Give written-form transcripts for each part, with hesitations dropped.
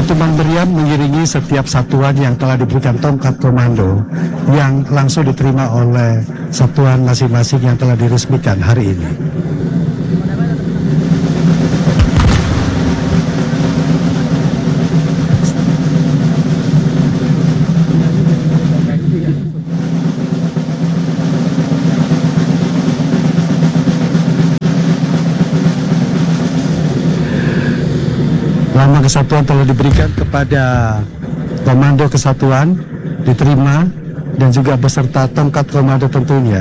Tumbang meriam mengiringi setiap satuan yang telah diberikan tongkat komando yang langsung diterima oleh satuan masing-masing yang telah diresmikan hari ini. Lambang kesatuan telah diberikan kepada komando kesatuan, diterima, dan juga beserta tongkat komando tentunya.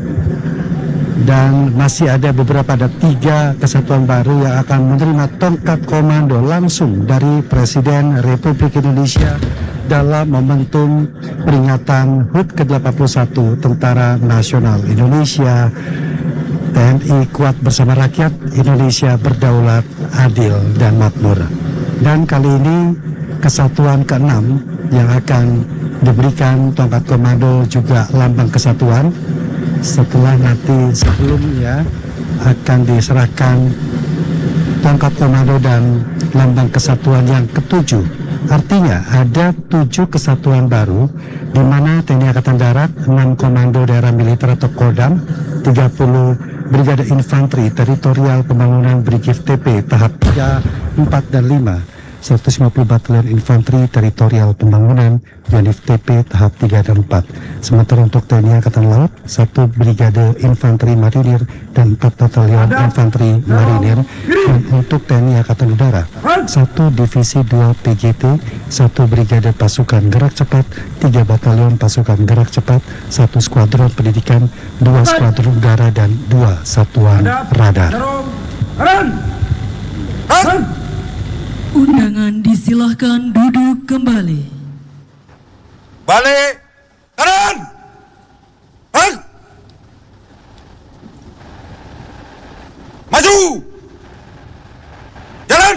Dan masih ada 3 kesatuan baru yang akan menerima tongkat komando langsung dari Presiden Republik Indonesia dalam momentum peringatan HUT ke-81 Tentara Nasional Indonesia. TNI kuat bersama rakyat, Indonesia berdaulat, adil, dan makmur. Dan kali ini kesatuan ke-6 yang akan diberikan tongkat komando juga lambang kesatuan, setelah nanti sebelumnya akan diserahkan tongkat komando dan lambang kesatuan yang ke-7. Artinya ada 7 kesatuan baru, di mana TNI Angkatan Darat, 6 Komando Daerah Militer atau Kodam, 30 Brigade Infanteri Teritorial Pembangunan Brigif TP tahap 3, 4, dan 5, 150 Batalion Infanteri Teritorial Pembangunan Yonif TP tahap 3 dan 4. Sementara untuk TNI Angkatan Laut, 1 Brigade Infanteri Marinir dan 4 Batalion Infanteri Marinir. Dan untuk TNI Angkatan Udara, 1 Divisi 2 PGT, 1 Brigade Pasukan Gerak Cepat, 3 Batalion Pasukan Gerak Cepat, 1 Skuadron Pendidikan, 2 Skuadron Udara, dan 2 Satuan Radar. Undangan disilahkan duduk kembali. Balik kanan. Hak. Maju. Jalan.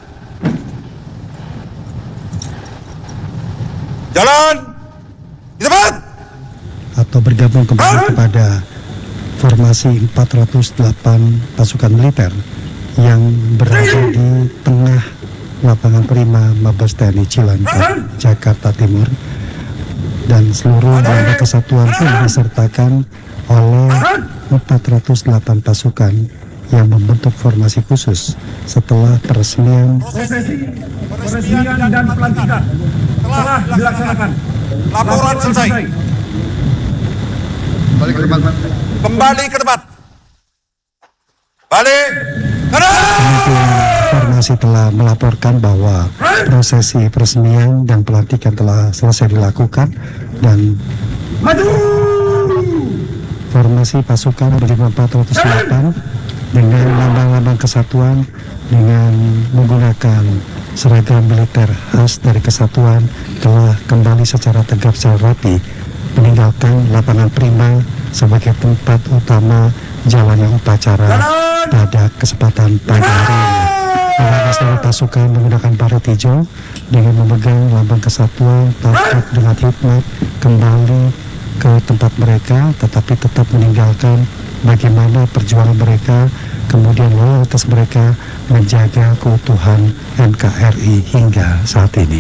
Jalan. Di tempat. Atau bergabung kembali kepada formasi 408 pasukan militer yang berada di tengah lapangan Prima Mabes TNI Cilangkap, Jakarta Timur, dan seluruh anggota kesatuan pun disertakan oleh 408 pasukan yang membentuk formasi khusus setelah peresmian dan pelantikan telah dilaksanakan. Laporan selesai. Kembali ke tempat. Kembali ke tempat. Balik kanan. Formasi telah melaporkan bahwa prosesi peresmian dan pelantikan telah selesai dilakukan, dan formasi pasukan berjumlah 408 dengan lambang-lambang kesatuan dengan menggunakan seragam militer khas dari kesatuan telah kembali secara tegap secara rapi meninggalkan lapangan Prima sebagai tempat utama jalannya upacara pada kesempatan pagi hari ini. Seluruh pasukan menggunakan baret hijau dengan memegang lambang kesatuan, takut dengan hikmat kembali ke tempat mereka, tetapi tetap meninggalkan bagaimana perjuangan mereka, kemudian loyalitas mereka menjaga keutuhan NKRI hingga saat ini.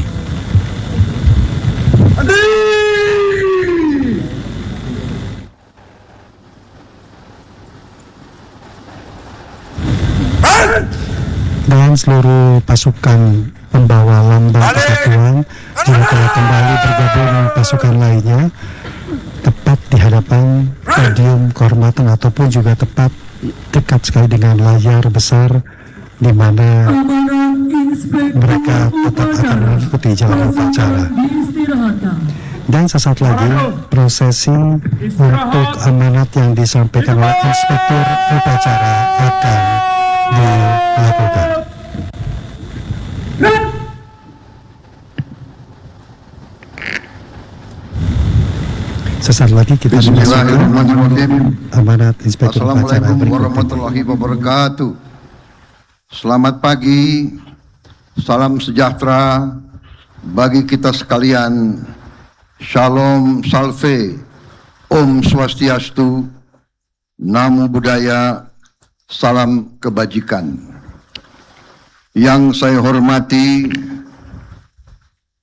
Dan seluruh pasukan pembawa lambang kesatuan juga telah kembali bergabung dengan pasukan lainnya tepat di hadapan podium kehormatan ataupun juga tepat dekat sekali dengan layar besar di mana mereka tetap akan mengikuti jalan upacara. Dan sesaat lagi prosesi untuk amanat yang disampaikan oleh Inspektur Upacara akan dilakukan. Sesaat lagi kita memasuki amanat Inspektur Upacara. Assalamualaikum warahmatullahi wabarakatuh. Selamat pagi, salam sejahtera bagi kita sekalian. Shalom Salve, Om Swastiastu, Namo Buddhaya, salam kebajikan. Yang saya hormati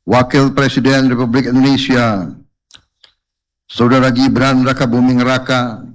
Wakil Presiden Republik Indonesia, Saudara Gibran Raka Buming Raka,